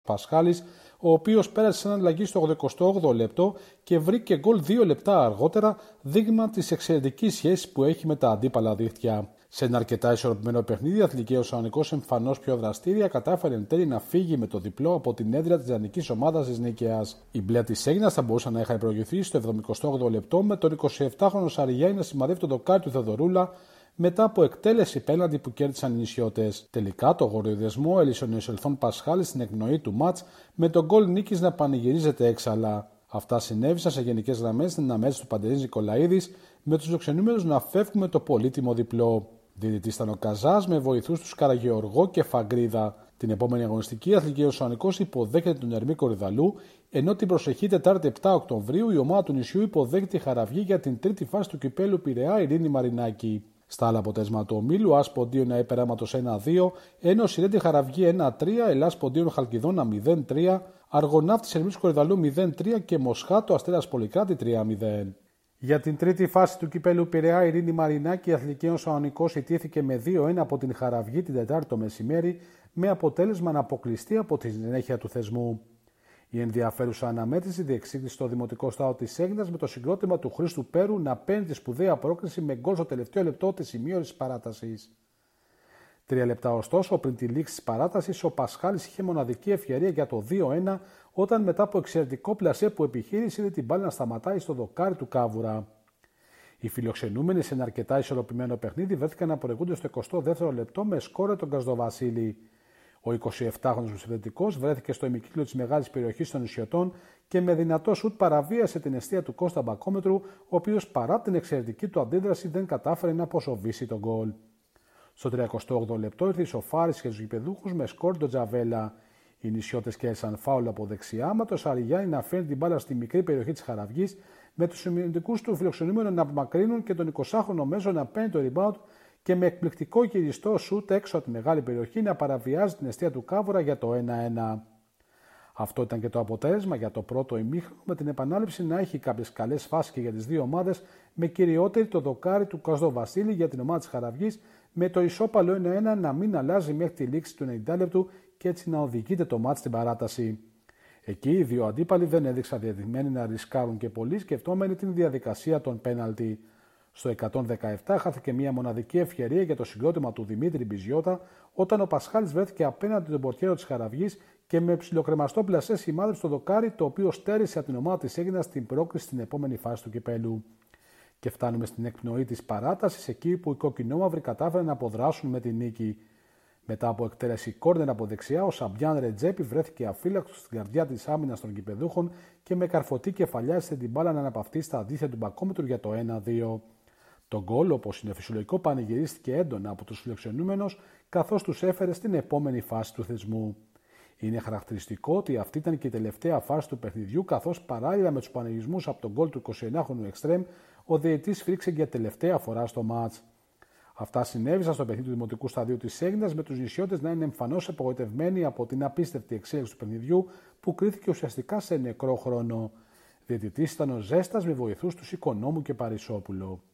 Πασχάλης, ο οποίος πέρασε σαν αλλαγή στο 88ο λεπτό και βρήκε γκολ 2 λεπτά αργότερα, δείγμα της εξαιρετικής σχέσης που έχει με τα αντίπαλα δίχτυα. Σε ένα αρκετά ισορροπημένο παιχνίδι, Αθλητική Θεσσαλονίκος εμφανώς πιο δραστήρια κατάφερε εν τέλει να φύγει με το διπλό από την έδρα της ιδανικής ομάδας της Νίκαιας. Οι μπλε της Έγινας θα μπορούσαν να είχαν προηγηθεί στο 78ο λεπτό με τον 27χρονο Σαριγιάννη να σημαδεύει το δοκάρι του Θεοδωρούλα μετά από εκτέλεση πέναντι που κέρδισαν οι νησιώτες. Τελικά το γοριοδεσμό έλυσε ο νεοσελθόν Πασχάλης στην εκπνοή του μάτς με τον γκολ νίκης να πανηγυρίζεται έξαλα. Αυτά συνέβησαν σε γενικές γραμμές στην αναμέτρηση του Παντελής Νικολαίδης, με τους φιλοξενούμενους να φεύγουν με το πολύτιμο διπλό. Διαιτητής ήταν ο Καζάς με βοηθούς τους Καραγεωργό και Φαγκρίδα. Την επόμενη αγωνιστική, Αθλητική Θεσσαλονίκος υποδέχεται τον Ερμή Κορυδαλού, ενώ την προσεχή Τετάρτη 7 Οκτωβρίου η ομάδα του νησιού υποδέχεται τη Χαραυγή για την τρίτη φάση του κυπέλου Πειραιά Ειρήνη Μαρινάκη. Στα άλλα αποτέλεσμα του ομίλου, ΑΣ Ποντίων ΑΕ Περάματος 1-2, ενώ Σιρέντη Χαραυγή 1-3, Ελλάς Ποντίων Χαλκιδόνα 0-3, Αργοναύτης Ερμής Κορυδαλού 0-3 και Μοσχάτο Αστέρας Πολυκράτη 3-0. Για την τρίτη φάση του κυπέλου Πειραιά Ειρήνη Μαρινάκη, η Αθλητική Θεσσαλονίκος ιτήθηκε με 2-1 από την Χαραυγή την Τετάρτη το μεσημέρι, με αποτέλεσμα να αποκλειστεί από τη συνέχεια του θεσμού. Η ενδιαφέρουσα αναμέτρηση διεξήχθη στο Δημοτικό Στάδιο της Έγινας με το συγκρότημα του Χρήστου Πέρου να παίρνει τη σπουδαία πρόκριση με γκολ στο τελευταίο λεπτό της σημείωσης παράτασης. 3 λεπτά ωστόσο πριν τη λήξη της παράτασης, ο Πασχάλης είχε μοναδική ευκαιρία για το 2-1 όταν μετά από εξαιρετικό πλασέ που επιχείρησε είδε την μπάλα να σταματάει στο δοκάρι του Κάβουρα. Οι φιλοξενούμενοι σε ένα αρκετά ισορροπημένο παιχνίδι βρέθηκαν να προηγούνται στο 22ο λεπτό με σκόρε τον Καζδοβασίλη. Ο 27χρονος επιθετικός βρέθηκε στο ημικύκλιο της μεγάλης περιοχής των νησιωτών και με δυνατό σουτ παραβίασε την εστία του Κώστα Μπακόμετρου, ο οποίος παρά την εξαιρετική του αντίδραση δεν κατάφερε να αποσοβήσει τον γκολ. Στο 38ο λεπτό ήρθε η σοφάριση για τους γηπεδούχους με σκόρ τον Τζαβέλα. Οι νησιώτες κέρδισαν φάουλ από δεξιά, με το Σαριγιάννη να φέρνει την μπάλα στη μικρή περιοχή της Χαραυγής, με τους συμμετοχούς του φιλοξενούμενου να απομακρύνουν και τον 20χρονο μέσο να παίρνει το rebound και με εκπληκτικό γυριστό σουτ έξω από τη μεγάλη περιοχή να παραβιάζει την εστία του Κάβουρα για το 1-1. Αυτό ήταν και το αποτέλεσμα για το πρώτο ημίχρονο, με την επανάληψη να έχει κάποιες καλές φάσεις και για τις δύο ομάδες, με κυριότερη το δοκάρι του Καζδοβασίλη για την ομάδα της Χαραυγής, με το ισόπαλο 1-1 να μην αλλάζει μέχρι τη λήξη του 90 λεπτού και έτσι να οδηγείται το μάτς στην παράταση. Εκεί οι δύο αντίπαλοι δεν έδειξαν διαδεδομένοι να ρισκάρουν και πολύ, σκεφτόμενοι την διαδικασία των πέναλτι. Στο 117 χάθηκε μια μοναδική ευκαιρία για το συγκρότημα του Δημήτρη Μπιζιώτα, όταν ο Πασχάλης βρέθηκε απέναντι τον πορτιέρο της Χαραυγής και με ψιλοκρεμαστό πλασέ σημάδεψε στο δοκάρι, το οποίο στέρισε από την ομάδα της Έγινας στην πρόκριση στην επόμενη φάση του κυπέλου. Και φτάνουμε στην εκπνοή της παράτασης, εκεί που οι κοκκινόμαυροι κατάφεραν να αποδράσουν με τη νίκη. Μετά από εκτέλεση κόρνερ από δεξιά, ο Σαμπιάν Ρετζέπη βρέθηκε αφύλακτος στην καρδιά της άμυνας των κυπεδούχων και με καρφωτή κεφαλιάζησε την μπάλα να αναπαυτεί στα δίχτυα του Μπακόμετρου για το 1-2. Το γκολ, όπως είναι φυσιολογικό, πανηγυρίστηκε έντονα από τους φιλοξενούμενους, καθώς τους έφερε στην επόμενη φάση του θεσμού. Είναι χαρακτηριστικό ότι αυτή ήταν και η τελευταία φάση του παιχνιδιού, καθώς παράλληλα με τους πανηγυρισμούς από τον γκολ του 29χρονου Εκστρέμ, ο διαιτητής φρίξε για τελευταία φορά στο μάτς. Αυτά συνέβησαν στο παιχνίδι του Δημοτικού Σταδίου της Έγινας, με τους νησιώτες να είναι εμφανώς απογοητευμένοι από την απίστευτη εξέλιξη του παιχνιδιού που κρίθηκε ουσιαστικά σε νεκρό χρόνο. Διαιτητής ήταν ο Ζέστας με βοηθούς τους Οικονόμου και Παρισόπουλο.